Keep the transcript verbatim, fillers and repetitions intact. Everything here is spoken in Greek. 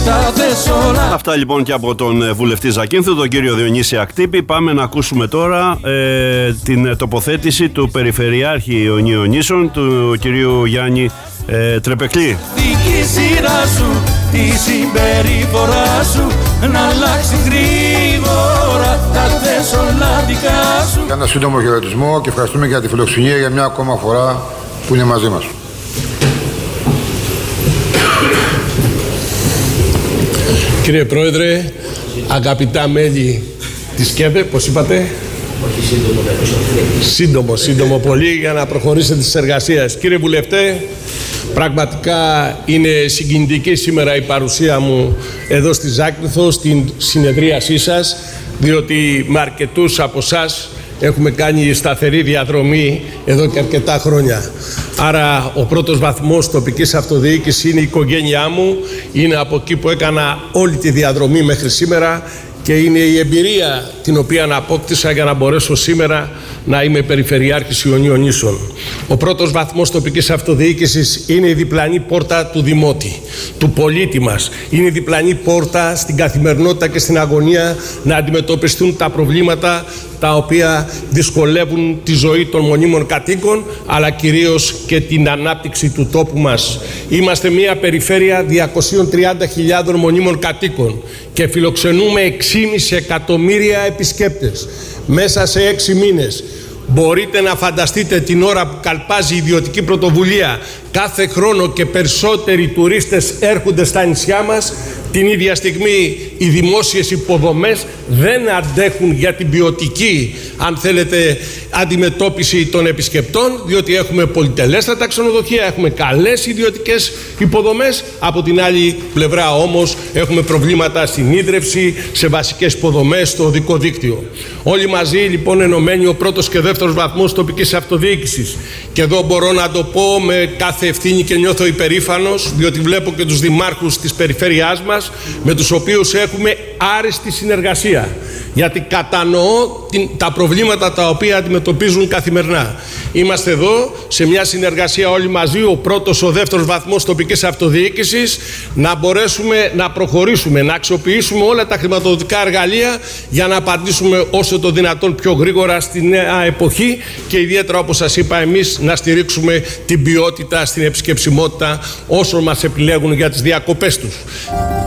Αυτά λοιπόν και από τον βουλευτή Ζακίνθου, τον κύριο Διονύση Ακτύπη. Πάμε να ακούσουμε τώρα ε, την τοποθέτηση του Περιφερειάρχη Ιωνίων Νήσων, του κυρίου Γιάννη ε, Τρεπεκλή. Δική σειρά σου, τη συμπεριφορά σου, να αλλάξει γρήγορα τα θες όλα δικά σου. Ένα σύντομο χαιρετισμό και ευχαριστούμε για τη φιλοξενία για μια ακόμα φορά που είναι μαζί μας. Κύριε Πρόεδρε, αγαπητά μέλη της ΚΕΒΕ, πώς είπατε? Όχι σύντομο, σύντομο, σύντομο πολύ για να προχωρήσετε τις εργασίες. Κύριε Βουλευτέ, πραγματικά είναι συγκινητική σήμερα η παρουσία μου εδώ στη Ζάκυνθο, στην συνεδρίασή σας, διότι με αρκετούς από εσάς έχουμε κάνει σταθερή διαδρομή εδώ και αρκετά χρόνια. Άρα ο πρώτος βαθμός τοπικής αυτοδιοίκησης είναι η οικογένειά μου, είναι από εκεί που έκανα όλη τη διαδρομή μέχρι σήμερα και είναι η εμπειρία την οποία απόκτησα για να μπορέσω σήμερα να είμαι Περιφερειάρχης Ιωνίων Νήσων. Ο πρώτος βαθμός τοπικής αυτοδιοίκησης είναι η διπλανή πόρτα του Δημότη, του πολίτη μας. Είναι η διπλανή πόρτα στην καθημερινότητα και στην αγωνία να αντιμετωπιστούν τα προβλήματα τα οποία δυσκολεύουν τη ζωή των μονίμων κατοίκων, αλλά κυρίως και την ανάπτυξη του τόπου μας. Είμαστε μια περιφέρεια διακόσιες τριάντα χιλιάδες μονίμων κατοίκων και φιλοξενούμε έξι κόμμα πέντε εκατομμύρια επισκέπτες μέσα σε έξι μήνες. Μπορείτε να φανταστείτε την ώρα που καλπάζει η ιδιωτική πρωτοβουλία, κάθε χρόνο και περισσότεροι τουρίστες έρχονται στα νησιά μας, την ίδια στιγμή οι δημόσιες υποδομές δεν αντέχουν για την ποιοτική, αν θέλετε, αντιμετώπιση των επισκεπτών, διότι έχουμε πολυτελέστατα ξενοδοχεία, έχουμε καλές ιδιωτικές υποδομές. Από την άλλη πλευρά όμως έχουμε προβλήματα στην ίδρυυση, σε βασικές υποδομές, στο οδικό δίκτυο. Όλοι μαζί λοιπόν ενωμένοι ο πρώτος και δεύτερος βαθμός τοπικής αυτοδιοίκησης. Και εδώ μπορώ να το πω με κάθε ευθύνη και νιώθω υπερήφανος, διότι βλέπω και τους δημάρχους της περιφέρειάς μας, με τους οποίους έχουμε άριστη συνεργασία, γιατί κατανοώ την, τα προβλήματα τα οποία αντιμετωπίζουν καθημερινά. Είμαστε εδώ σε μια συνεργασία όλοι μαζί, ο πρώτος, ο δεύτερος βαθμός τοπικής αυτοδιοίκησης, να μπορέσουμε να προχωρήσουμε, να αξιοποιήσουμε όλα τα χρηματοδοτικά εργαλεία για να απαντήσουμε όσο το δυνατόν πιο γρήγορα στη νέα εποχή και ιδιαίτερα, όπως σας είπα, εμείς να στηρίξουμε την ποιότητα στην επισκεψιμότητα όσων μας επιλέγουν για τις διακοπές τους.